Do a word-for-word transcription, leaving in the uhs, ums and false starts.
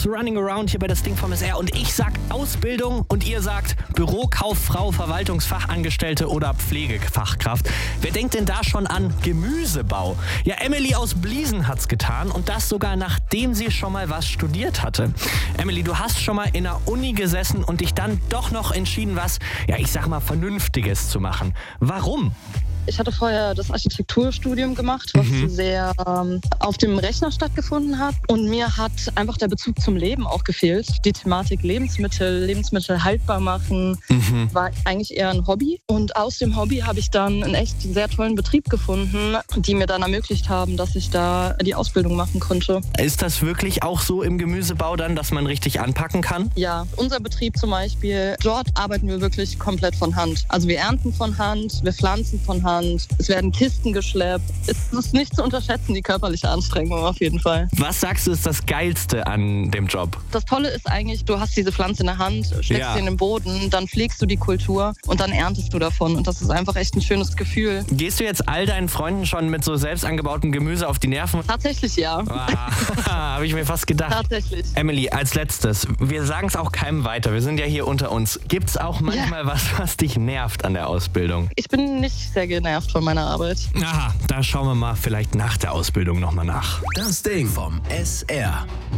Girls Running Around hier bei das Ding vom S R und ich sag Ausbildung und ihr sagt Bürokauffrau, Verwaltungsfachangestellte oder Pflegefachkraft. Wer denkt denn da schon an Gemüsebau? Ja, Emily aus Bliesen hat's getan und das sogar nachdem sie schon mal was studiert hatte. Emily, du hast schon mal in der Uni gesessen und dich dann doch noch entschieden, was, ja, ich sag mal, Vernünftiges zu machen. Warum? Ich hatte vorher das Architekturstudium gemacht, was Mhm. sehr ähm, auf dem Rechner stattgefunden hat. Und mir hat einfach der Bezug zum Leben auch gefehlt. Die Thematik Lebensmittel, Lebensmittel haltbar machen, Mhm. war eigentlich eher ein Hobby. Und aus dem Hobby habe ich dann einen echt sehr tollen Betrieb gefunden, die mir dann ermöglicht haben, dass ich da die Ausbildung machen konnte. Ist das wirklich auch so im Gemüsebau dann, dass man richtig anpacken kann? Ja, unser Betrieb zum Beispiel, dort arbeiten wir wirklich komplett von Hand. Also wir ernten von Hand, wir pflanzen von Hand. Es werden Kisten geschleppt. Es ist nicht zu unterschätzen, die körperliche Anstrengung auf jeden Fall. Was sagst du, ist das Geilste an dem Job? Das Tolle ist eigentlich, du hast diese Pflanze in der Hand, steckst Ja. sie in den Boden, dann pflegst du die Kultur und dann erntest du davon. Und das ist einfach echt ein schönes Gefühl. Gehst du jetzt all deinen Freunden schon mit so selbst angebautem Gemüse auf die Nerven? Tatsächlich ja. Ah, habe ich mir fast gedacht. Tatsächlich. Emily, als letztes, wir sagen es auch keinem weiter, wir sind ja hier unter uns. Gibt es auch manchmal was, was dich nervt an der Ausbildung? Ich bin nicht sehr genervt von meiner Arbeit. Aha, da schauen wir mal vielleicht nach der Ausbildung nochmal nach. Das Ding vom S R.